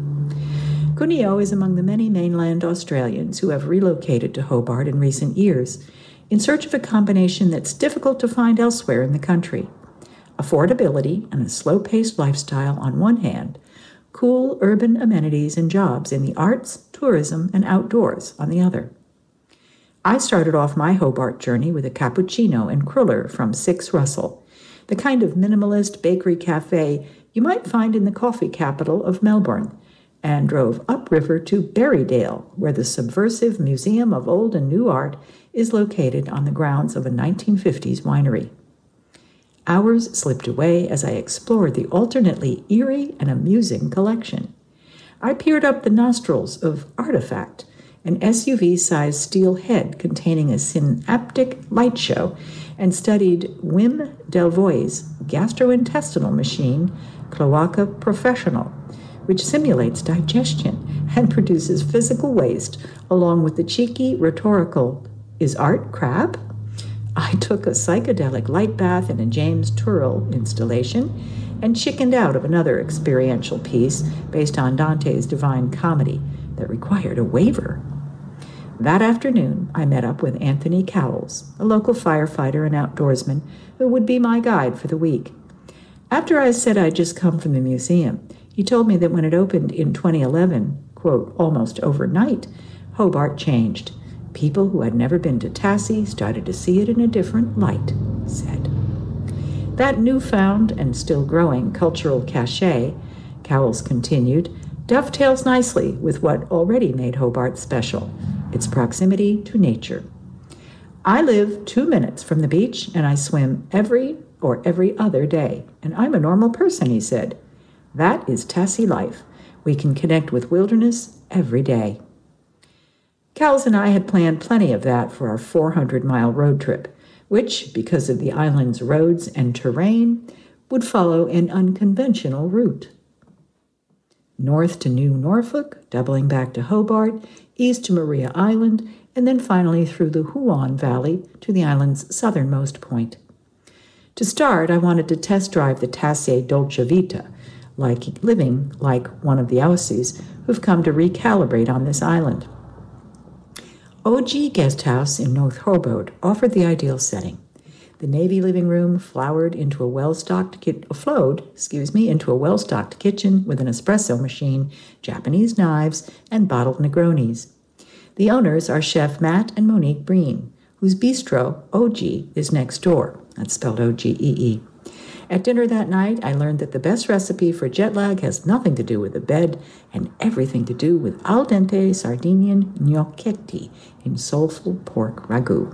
Cuneo is among the many mainland Australians who have relocated to Hobart in recent years in search of a combination that's difficult to find elsewhere in the country: affordability and a slow-paced lifestyle on one hand, cool urban amenities and jobs in the arts, tourism, and outdoors on the other. I started off my Hobart journey with a cappuccino and cruller from Six Russell, the kind of minimalist bakery cafe you might find in the coffee capital of Melbourne, and drove upriver to Berrydale, where the subversive Museum of Old and New Art is located on the grounds of a 1950s winery. Hours slipped away as I explored the alternately eerie and amusing collection. I peered up the nostrils of Artifact, an SUV-sized steel head containing a synaptic light show, and studied Wim Delvoye's gastrointestinal machine, Cloaca Professional, which simulates digestion and produces physical waste, along with the cheeky, rhetorical, "Is art crap?" I took a psychedelic light bath in a James Turrell installation and chickened out of another experiential piece based on Dante's Divine Comedy that required a waiver. That afternoon, I met up with Anthony Cowles, a local firefighter and outdoorsman who would be my guide for the week. After I said I'd just come from the museum, he told me that when it opened in 2011, quote, almost overnight, Hobart changed. People who had never been to Tassie started to see it in a different light, he said. That newfound and still growing cultural cachet, Cowles continued, dovetails nicely with what already made Hobart special, its proximity to nature. I live 2 minutes from the beach and I swim every other day, and I'm a normal person, he said. That is Tassie life. We can connect with wilderness every day. Cowles and I had planned plenty of that for our 400-mile road trip, which, because of the island's roads and terrain, would follow an unconventional route. North to New Norfolk, doubling back to Hobart, east to Maria Island, and then finally through the Huon Valley to the island's southernmost point. To start, I wanted to test drive the Tassie Dolce Vita, living like one of the Aussies who've come to recalibrate on this island. OG Guest House in North Hobart offered the ideal setting. The Navy living room flowed into a well-stocked kitchen with an espresso machine, Japanese knives, and bottled Negronis. The owners are Chef Matt and Monique Breen, whose bistro, OG, is next door. That's spelled O-G-E-E. At dinner that night, I learned that the best recipe for jet lag has nothing to do with the bed and everything to do with al dente Sardinian gnocchetti in soulful pork ragu.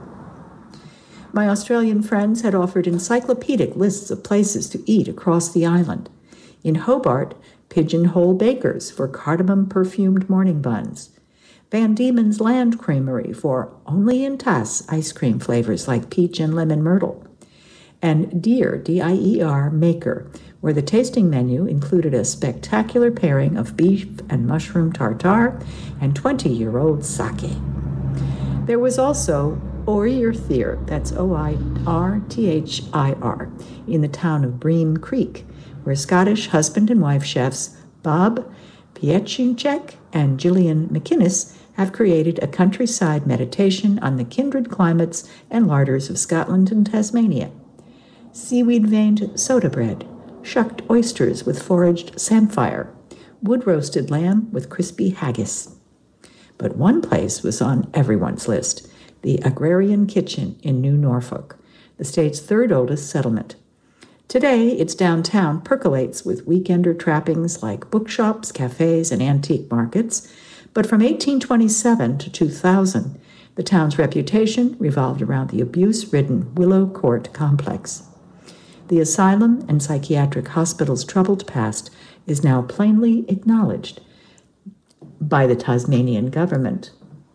My Australian friends had offered encyclopedic lists of places to eat across the island. In Hobart, Pigeonhole Bakers for cardamom-perfumed morning buns. Van Diemen's Land Creamery for only-in-Tass ice cream flavors like peach and lemon myrtle. And Deer, D-I-E-R, Maker, where the tasting menu included a spectacular pairing of beef and mushroom tartare and 20-year-old sake. There was also Oirthir, that's O-I-R-T-H-I-R, in the town of Bream Creek, where Scottish husband and wife chefs Bob Piechinchek and Gillian McInnes have created a countryside meditation on the kindred climates and larders of Scotland and Tasmania. Seaweed-veined soda bread, shucked oysters with foraged samphire, wood-roasted lamb with crispy haggis. But one place was on everyone's list, the Agrarian Kitchen in New Norfolk, the state's third oldest settlement. Today, its downtown percolates with weekender trappings like bookshops, cafes, and antique markets, but from 1827 to 2000, the town's reputation revolved around the abuse-ridden Willow Court complex. The asylum and psychiatric hospital's troubled past is now plainly acknowledged by the Tasmanian government.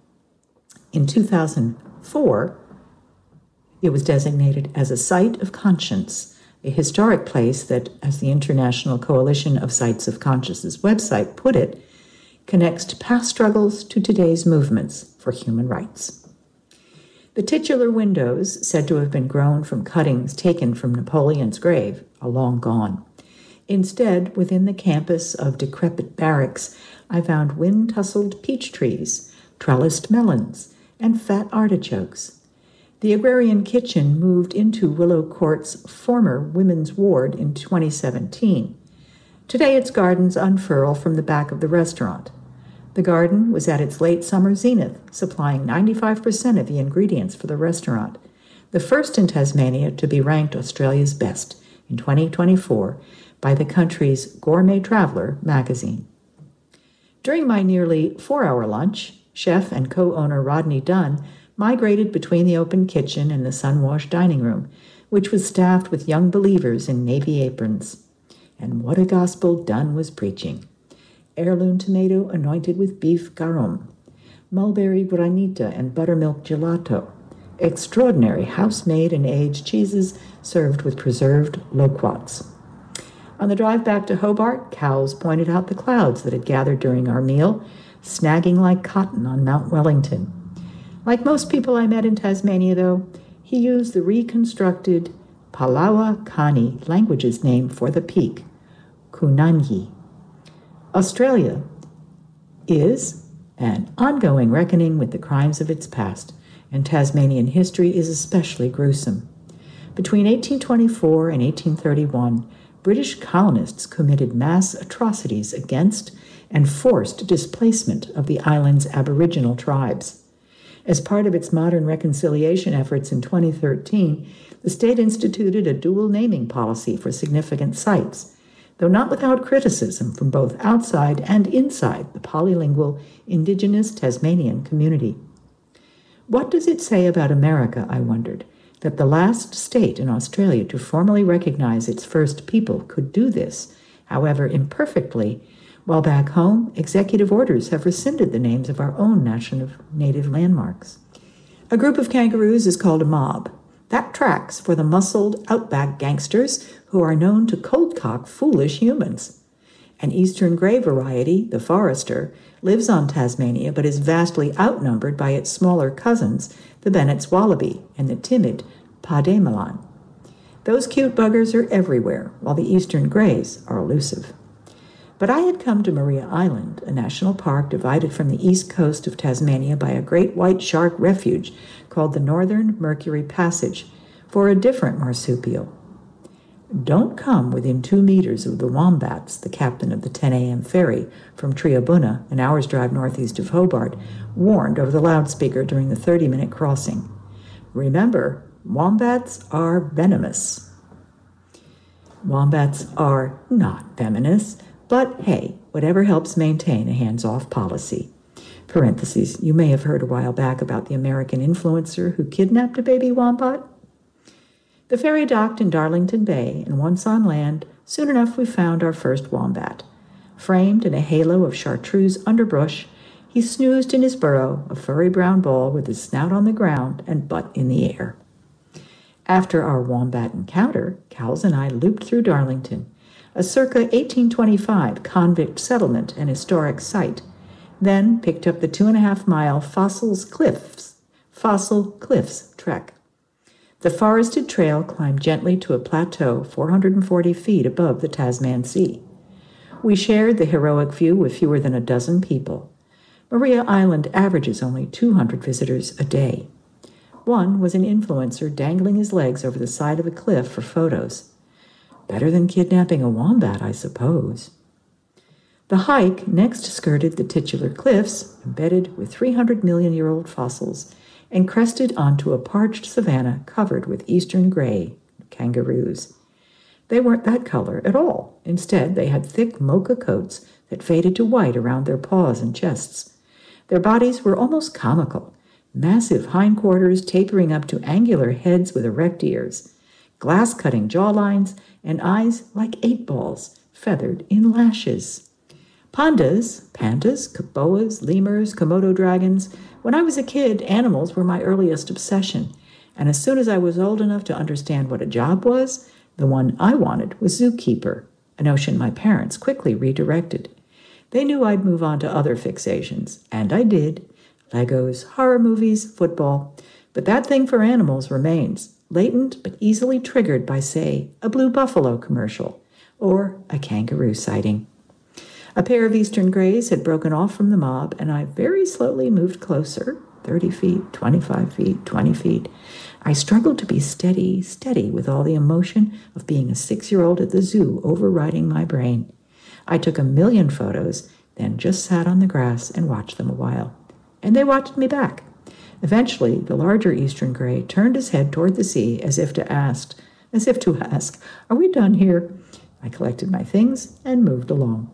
In 2004, it was designated as a site of conscience, a historic place that, as the International Coalition of Sites of Conscience's website put it, connects past struggles to today's movements for human rights. The titular windows, said to have been grown from cuttings taken from Napoleon's grave, are long gone. Instead, within the campus of decrepit barracks, I found wind-tussled peach trees, trellised melons, and fat artichokes. The Agrarian Kitchen moved into Willow Court's former women's ward in 2017. Today, its gardens unfurl from the back of the restaurant. The garden was at its late summer zenith, supplying 95% of the ingredients for the restaurant, the first in Tasmania to be ranked Australia's best in 2024 by the country's Gourmet Traveller magazine. During my nearly 4-hour lunch, chef and co-owner Rodney Dunn migrated between the open kitchen and the sun-washed dining room, which was staffed with young believers in navy aprons. And what a gospel Dunn was preaching. Heirloom tomato anointed with beef garum, mulberry granita and buttermilk gelato, extraordinary house-made and aged cheeses served with preserved loquats. On the drive back to Hobart, Cowles pointed out the clouds that had gathered during our meal, snagging like cotton on Mount Wellington. Like most people I met in Tasmania, though, he used the reconstructed Palawa Kani language's name for the peak, Kunanyi. Australia is an ongoing reckoning with the crimes of its past, and Tasmanian history is especially gruesome. Between 1824 and 1831, British colonists committed mass atrocities against and forced displacement of the island's Aboriginal tribes. As part of its modern reconciliation efforts in 2013, the state instituted a dual naming policy for significant sites, though not without criticism from both outside and inside the polylingual Indigenous Tasmanian community. What does it say about America, I wondered, that the last state in Australia to formally recognize its first people could do this, however imperfectly, while back home, executive orders have rescinded the names of our own native landmarks. A group of kangaroos is called a mob. That tracks for the muscled outback gangsters who are known to cold-cock foolish humans. An eastern grey variety, the Forester, lives on Tasmania but is vastly outnumbered by its smaller cousins, the Bennett's wallaby and the timid Pademelon. Those cute buggers are everywhere, while the eastern greys are elusive. But I had come to Maria Island, a national park divided from the east coast of Tasmania by a great white shark refuge called the Northern Mercury Passage, for a different marsupial. Don't come within 2 meters of the wombats, the captain of the 10 a.m. ferry from Triabunna, an hour's drive northeast of Hobart, warned over the loudspeaker during the 30-minute crossing. Remember, wombats are venomous. Wombats are not feminists, but hey, whatever helps maintain a hands-off policy. Parentheses, you may have heard a while back about the American influencer who kidnapped a baby wombat. The ferry docked in Darlington Bay, and once on land, soon enough we found our first wombat. Framed in a halo of chartreuse underbrush, he snoozed in his burrow, a furry brown ball with his snout on the ground and butt in the air. After our wombat encounter, Cowles and I looped through Darlington, a circa 1825 convict settlement and historic site, then picked up the 2.5-mile Fossil Cliffs trek. The forested trail climbed gently to a plateau 440 feet above the Tasman Sea. We shared the heroic view with fewer than a dozen people. Maria Island averages only 200 visitors a day. One was an influencer dangling his legs over the side of a cliff for photos. Better than kidnapping a wombat, I suppose. The hike next skirted the titular cliffs, embedded with 300-million-year-old fossils, and crested onto a parched savanna covered with eastern gray kangaroos. They weren't that color at all. Instead, they had thick mocha coats that faded to white around their paws and chests. Their bodies were almost comical, massive hindquarters tapering up to angular heads with erect ears, glass-cutting jawlines, and eyes like 8 balls, feathered in lashes. Pandas, boas, lemurs, Komodo dragons. When I was a kid, animals were my earliest obsession, and as soon as I was old enough to understand what a job was, the one I wanted was zookeeper, a notion my parents quickly redirected. They knew I'd move on to other fixations, and I did. Legos, horror movies, football. But that thing for animals remains, latent but easily triggered by, say, a Blue Buffalo commercial or a kangaroo sighting. A pair of eastern grays had broken off from the mob, and I very slowly moved closer, 30 feet, 25 feet, 20 feet. I struggled to be steady with all the emotion of being a 6-year-old at the zoo overriding my brain. I took 1,000,000 photos, then just sat on the grass and watched them a while. And they watched me back. Eventually, the larger eastern gray turned his head toward the sea as if to ask, "Are we done here?" I collected my things and moved along.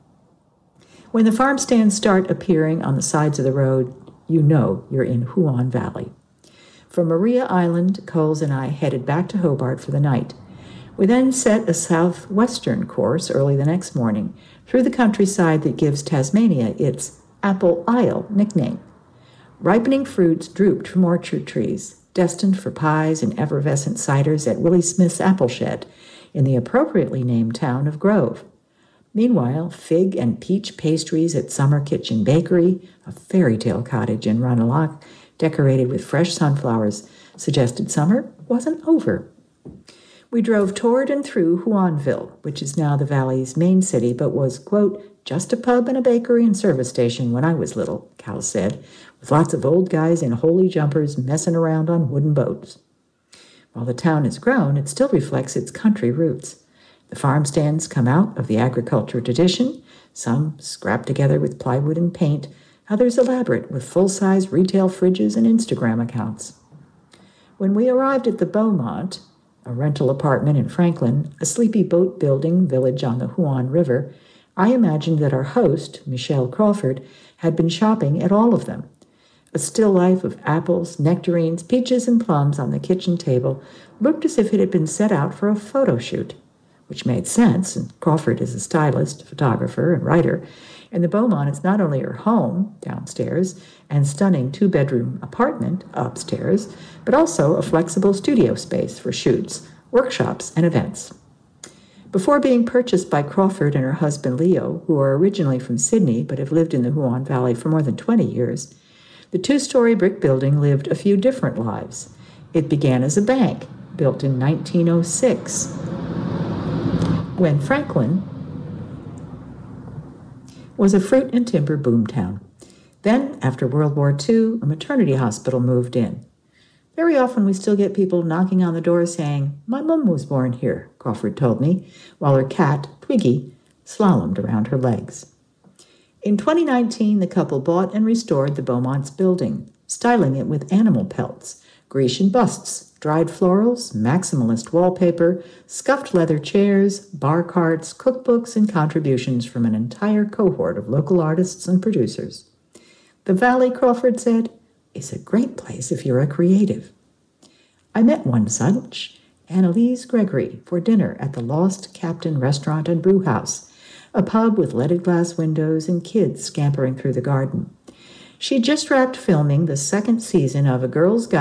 When the farm stands start appearing on the sides of the road, you know you're in Huon Valley. From Maria Island, Coles and I headed back to Hobart for the night. We then set a southwestern course early the next morning through the countryside that gives Tasmania its Apple Isle nickname. Ripening fruits drooped from orchard trees, destined for pies and effervescent ciders at Willie Smith's apple shed in the appropriately named town of Grove. Meanwhile, fig and peach pastries at Summer Kitchen Bakery, a fairy tale cottage in Ranelagh decorated with fresh sunflowers, suggested summer wasn't over. We drove toward and through Huonville, which is now the valley's main city, but was, quote, just a pub and a bakery and service station when I was little, Cal said, with lots of old guys in holey jumpers messing around on wooden boats. While the town has grown, it still reflects its country roots. The farm stands come out of the agriculture tradition, some scrapped together with plywood and paint, others elaborate with full-size retail fridges and Instagram accounts. When we arrived at the Beaumont, a rental apartment in Franklin, a sleepy boat-building village on the Huon River, I imagined that our host, Michelle Crawford, had been shopping at all of them. A still life of apples, nectarines, peaches, and plums on the kitchen table looked as if it had been set out for a photo shoot, which made sense, and Crawford is a stylist, photographer, and writer, and the Beaumont is not only her home, downstairs, and stunning 2-bedroom apartment, upstairs, but also a flexible studio space for shoots, workshops, and events. Before being purchased by Crawford and her husband Leo, who are originally from Sydney but have lived in the Huon Valley for more than 20 years, the 2-story brick building lived a few different lives. It began as a bank, built in 1906, when Franklin was a fruit and timber boomtown. Then, after World War II, a maternity hospital moved in. Very often we still get people knocking on the door saying, "My mum was born here," Crawford told me, while her cat, Twiggy, slalomed around her legs. In 2019, the couple bought and restored the Beaumont's building, styling it with animal pelts, Grecian busts dried florals, maximalist wallpaper, scuffed leather chairs, bar carts, cookbooks, and contributions from an entire cohort of local artists and producers. The Valley, Crawford said, is a great place if you're a creative. I met one such, Annalise Gregory, for dinner at the Lost Captain Restaurant and Brew House, a pub with leaded glass windows and kids scampering through the garden. She just wrapped filming the second season of A Girl's Guide